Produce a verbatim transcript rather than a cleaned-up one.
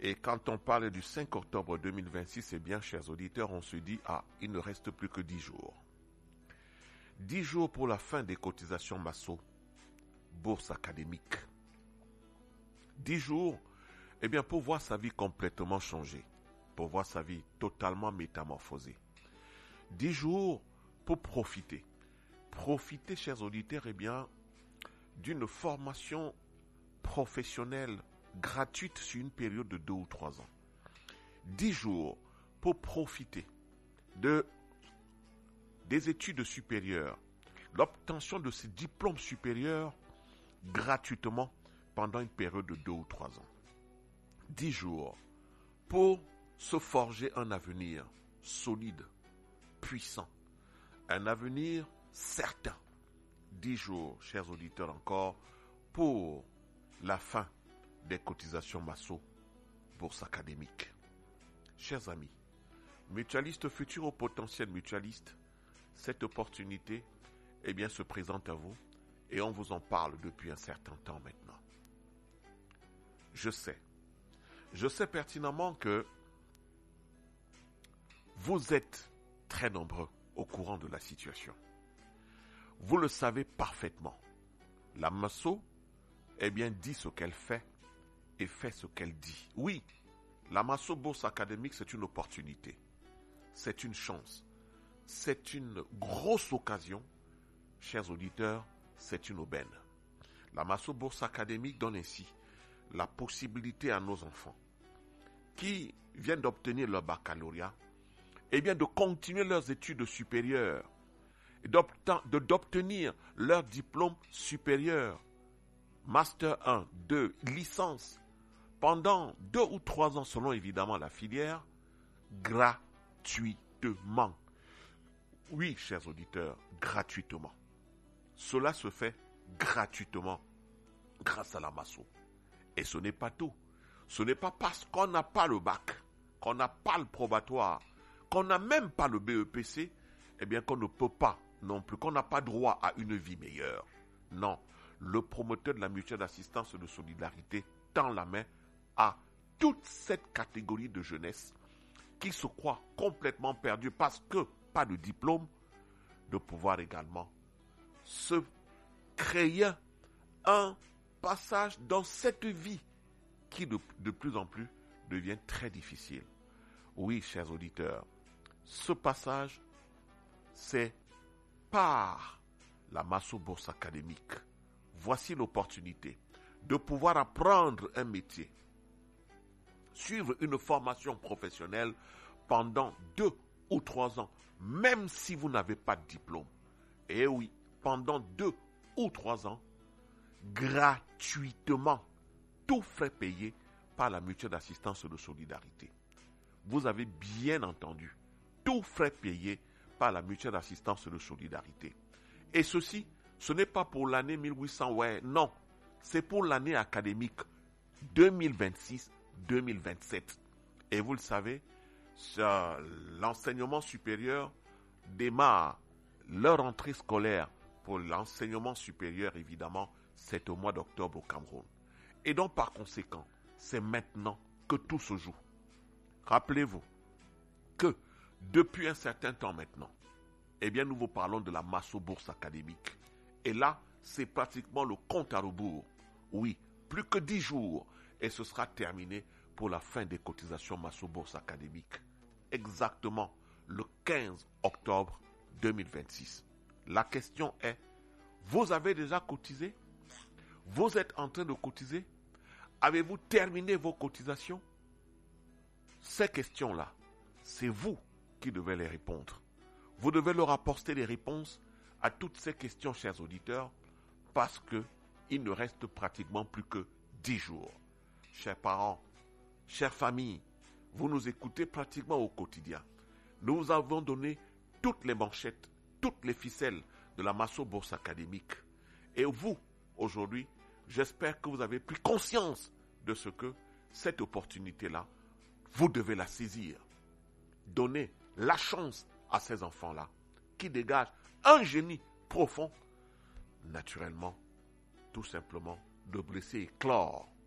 Et quand on parle du cinq octobre deux mille vingt-six, eh bien, chers auditeurs, on se dit, ah, il ne reste plus que dix jours. dix jours pour la fin des cotisations Masso, bourse académique. dix jours, eh bien, pour voir sa vie complètement changer, pour voir sa vie totalement métamorphosée. dix jours pour profiter. Profiter, chers auditeurs, eh bien, d'une formation professionnelle gratuite sur une période de deux ou trois ans. dix jours pour profiter de, des études supérieures, l'obtention de ces diplômes supérieurs gratuitement pendant une période de deux ou trois ans. dix jours pour se forger un avenir solide, puissant, un avenir certain. dix jours, chers auditeurs, encore pour la fin des cotisations Masso, bourse académique. Chers amis, mutualistes futurs ou potentiels mutualistes, cette opportunité, eh bien, se présente à vous et on vous en parle depuis un certain temps maintenant. Je sais, je sais pertinemment que vous êtes très nombreux au courant de la situation. Vous le savez parfaitement. La Masso, eh bien, dit ce qu'elle fait et fait ce qu'elle dit. Oui, la Masso Bourse Académique, c'est une opportunité. C'est une chance. C'est une grosse occasion. Chers auditeurs, c'est une aubaine. La Masso Bourse Académique donne ainsi la possibilité à nos enfants qui viennent d'obtenir leur baccalauréat, eh bien, de continuer leurs études supérieures, de, d'obtenir leur diplôme supérieur, Master un, deux, licence, pendant deux ou trois ans, selon évidemment la filière, gratuitement. Oui, chers auditeurs, gratuitement. Cela se fait gratuitement grâce à la Masso. Et ce n'est pas tout. Ce n'est pas parce qu'on n'a pas le bac, qu'on n'a pas le probatoire, qu'on n'a même pas le B E P C, eh bien qu'on ne peut pas non plus, qu'on n'a pas droit à une vie meilleure. Non, le promoteur de la mutuelle d'assistance de solidarité tend la main à toute cette catégorie de jeunesse qui se croit complètement perdue parce que pas de diplôme, de pouvoir également se créer un passage dans cette vie qui de, de plus en plus devient très difficile. Oui, chers auditeurs, ce passage, c'est par la Masso Bourse Académique. Voici l'opportunité de pouvoir apprendre un métier, suivre une formation professionnelle pendant deux ou trois ans, même si vous n'avez pas de diplôme. Et oui, pendant deux ou trois ans, gratuitement, tout frais payé par la mutuelle d'assistance de solidarité. Vous avez bien entendu, tout frais payé par la mutuelle d'assistance de solidarité. Et ceci, ce n'est pas pour l'année mille huit cents, ouais, non, c'est pour l'année académique deux mille vingt-six deux mille vingt-sept. Et vous le savez, l'enseignement supérieur démarre leur entrée scolaire pour l'enseignement supérieur, évidemment, c'est au mois d'octobre au Cameroun. Et donc, par conséquent, c'est maintenant que tout se joue. Rappelez-vous que depuis un certain temps maintenant, eh bien, nous vous parlons de la Masso Bourse Académique. Et là, c'est pratiquement le compte à rebours. Oui, plus que dix jours et ce sera terminé pour la fin des cotisations Masso Bourse Académique. Exactement le quinze octobre deux mille vingt-six. La question est, vous avez déjà cotisé? Vous êtes en train de cotiser? Avez-vous terminé vos cotisations? Ces questions-là, c'est vous qui devez les répondre. Vous devez leur apporter des réponses à toutes ces questions, chers auditeurs, parce que il ne reste pratiquement plus que dix jours. Chers parents, chères familles, vous nous écoutez pratiquement au quotidien. Nous vous avons donné toutes les manchettes, toutes les ficelles de la Masso Bourse Académique. Et vous, aujourd'hui, j'espère que vous avez pris conscience de ce que cette opportunité-là, vous devez la saisir. Donnez la chance à ces enfants-là qui dégagent un génie profond, naturellement, tout simplement, de blesser et clore